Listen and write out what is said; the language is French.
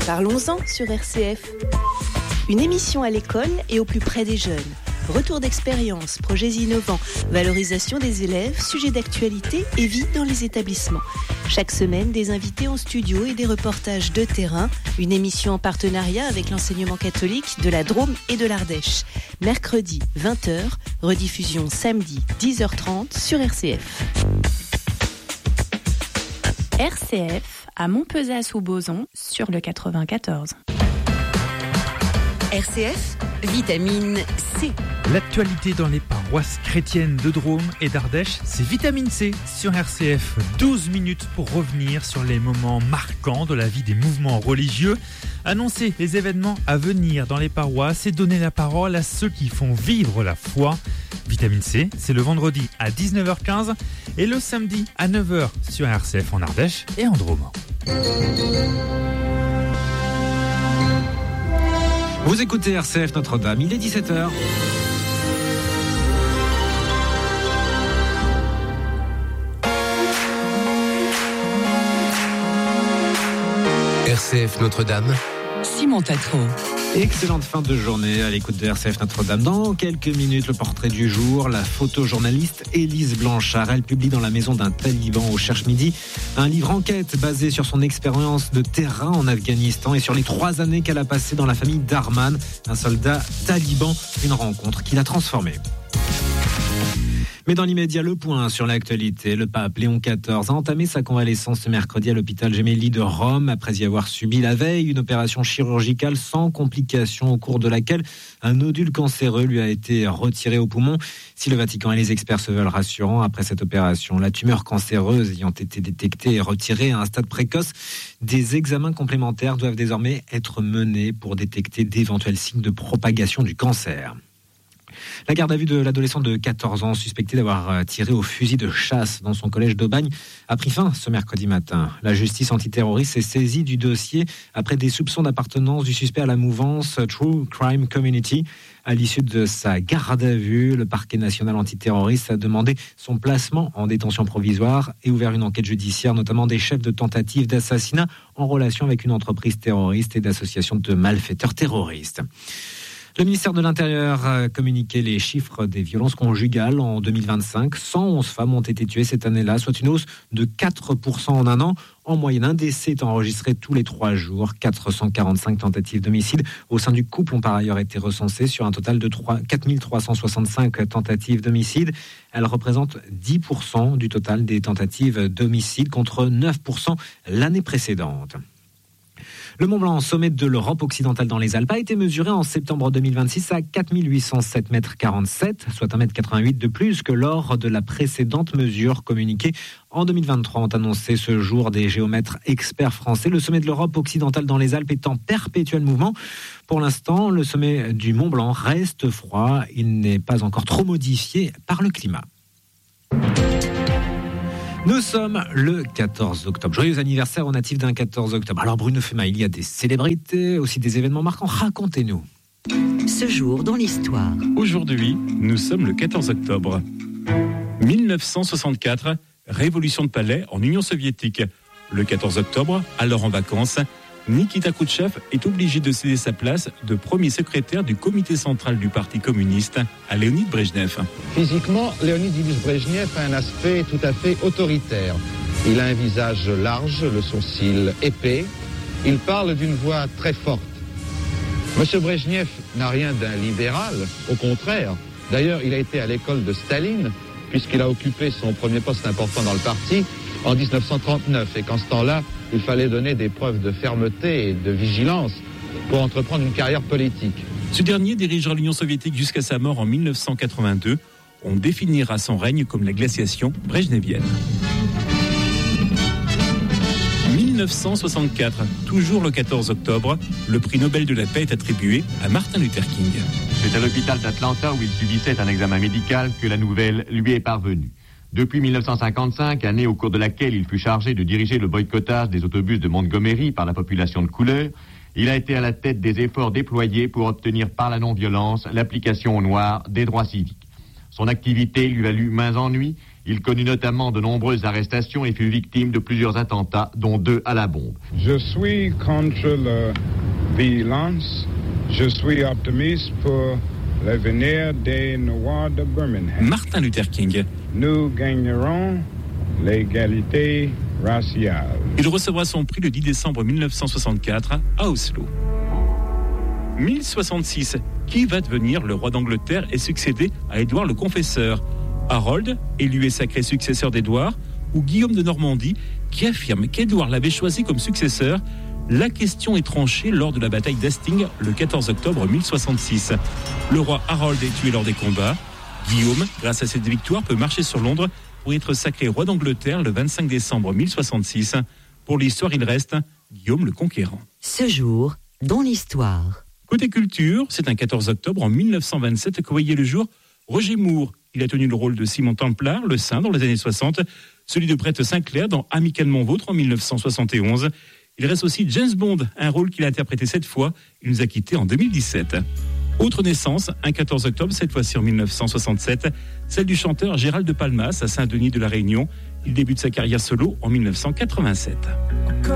Parlons-en sur RCF. Une émission à l'école et au plus près des jeunes. Retour d'expérience, projets innovants, valorisation des élèves, sujets d'actualité et vie dans les établissements. Chaque semaine, des invités en studio et des reportages de terrain. Une émission en partenariat avec l'enseignement catholique de la Drôme et de l'Ardèche. Mercredi, 20h, rediffusion samedi, 10h30 sur RCF. RCF à Montpezat-sous-Boson sur le 94. RCF, vitamine C. L'actualité dans les paroisses chrétiennes de Drôme et d'Ardèche, c'est Vitamine C sur RCF. 12 minutes pour revenir sur les moments marquants de la vie des mouvements religieux, annoncer les événements à venir dans les paroisses et donner la parole à ceux qui font vivre la foi. Vitamine C, c'est le vendredi à 19h15 et le samedi à 9h sur RCF en Ardèche et en Drôme. Vous écoutez RCF Notre-Dame, il est 17h. RCF Notre-Dame, Simon Tatro. Excellente fin de journée à l'écoute de RCF Notre-Dame. Dans quelques minutes, le portrait du jour, la photojournaliste Élise Blanchard. Elle publie dans la maison d'un taliban au Cherche-Midi un livre enquête basé sur son expérience de terrain en Afghanistan et sur les 3 années qu'elle a passées dans la famille Darman, un soldat taliban, une rencontre qui l'a transformée. Mais dans l'immédiat, le point sur l'actualité. Le pape Léon XIV a entamé sa convalescence ce mercredi à l'hôpital Gemelli de Rome après y avoir subi la veille une opération chirurgicale sans complications au cours de laquelle un nodule cancéreux lui a été retiré au poumon. Si le Vatican et les experts se veulent rassurants après cette opération, la tumeur cancéreuse ayant été détectée et retirée à un stade précoce, des examens complémentaires doivent désormais être menés pour détecter d'éventuels signes de propagation du cancer. La garde à vue de l'adolescent de 14 ans suspecté d'avoir tiré au fusil de chasse dans son collège d'Aubagne a pris fin ce mercredi matin. La justice antiterroriste s'est saisie du dossier après des soupçons d'appartenance du suspect à la mouvance True Crime Community. À l'issue de sa garde à vue, le parquet national antiterroriste a demandé son placement en détention provisoire et ouvert une enquête judiciaire, notamment des chefs de tentatives d'assassinat en relation avec une entreprise terroriste et d'associations de malfaiteurs terroristes. Le ministère de l'Intérieur a communiqué les chiffres des violences conjugales en 2025. 111 femmes ont été tuées cette année-là, soit une hausse de 4% en un an. En moyenne, un décès est enregistré tous les 3 jours. 445 tentatives d'homicide au sein du couple ont par ailleurs été recensées sur un total de 4365 tentatives d'homicide. Elles représentent 10% du total des tentatives d'homicide contre 9% l'année précédente. Le Mont Blanc, sommet de l'Europe occidentale dans les Alpes, a été mesuré en septembre 2026 à 4807,47 mètres, soit 1,88 m de plus que lors de la précédente mesure communiquée en 2023, ont annoncé ce jour des géomètres experts français. Le sommet de l'Europe occidentale dans les Alpes est en perpétuel mouvement. Pour l'instant, le sommet du Mont Blanc reste froid. Il n'est pas encore trop modifié par le climat. Nous sommes le 14 octobre. Joyeux anniversaire aux natifs d'un 14 octobre. Alors Bruno Fema, il y a des célébrités, aussi des événements marquants. Racontez-nous. Ce jour dans l'histoire. Aujourd'hui, nous sommes le 14 octobre. 1964, révolution de palais en Union soviétique. Le 14 octobre, alors en vacances, Nikita Khrouchtchev est obligé de céder sa place de premier secrétaire du comité central du Parti communiste à Léonid Brejnev. Physiquement, Léonid Ilyich Brejnev a un aspect tout à fait autoritaire. Il a un visage large, le sourcil épais. Il parle d'une voix très forte. Monsieur Brejnev n'a rien d'un libéral, au contraire. D'ailleurs, il a été à l'école de Staline, puisqu'il a occupé son premier poste important dans le parti en 1939. Et qu'en ce temps-là, il fallait donner des preuves de fermeté et de vigilance pour entreprendre une carrière politique. Ce dernier dirigera l'Union soviétique jusqu'à sa mort en 1982. On définira son règne comme la glaciation brejnevienne. 1964, toujours le 14 octobre, le prix Nobel de la paix est attribué à Martin Luther King. C'est à l'hôpital d'Atlanta où il subissait un examen médical que la nouvelle lui est parvenue. Depuis 1955, année au cours de laquelle il fut chargé de diriger le boycottage des autobus de Montgomery par la population de couleur, il a été à la tête des efforts déployés pour obtenir par la non-violence l'application aux Noirs des droits civiques. Son activité lui valut maints ennuis Il connut notamment de nombreuses arrestations et fut victime de plusieurs attentats, dont 2 à la bombe. Je suis contre la violence. Je suis optimiste pour l'avenir des Noirs de Birmingham. Martin Luther King. Nous gagnerons l'égalité raciale. Il recevra son prix le 10 décembre 1964 à Oslo. 1066. Qui va devenir le roi d'Angleterre et succéder à Édouard le Confesseur? Harold, élu et sacré successeur d'Édouard, ou Guillaume de Normandie, qui affirme qu'Édouard l'avait choisi comme successeur? La question est tranchée lors de la bataille d'Hastings le 14 octobre 1066. Le roi Harold est tué lors des combats. Guillaume, grâce à cette victoire, peut marcher sur Londres pour être sacré roi d'Angleterre le 25 décembre 1066. Pour l'histoire, il reste Guillaume le Conquérant. Ce jour, dans l'histoire. Côté culture, c'est un 14 octobre en 1927 que voyait le jour Roger Moore. Il a tenu le rôle de Simon Templar, le Saint, dans les années 60, celui de Brett Sinclair dans Amicalement Vôtre en 1971. Il reste aussi James Bond, un rôle qu'il a interprété 7 fois. Il nous a quittés en 2017. Autre naissance, un 14 octobre, cette fois-ci en 1967, celle du chanteur Gérald de Palmas à Saint-Denis de la Réunion. Il débute sa carrière solo en 1987.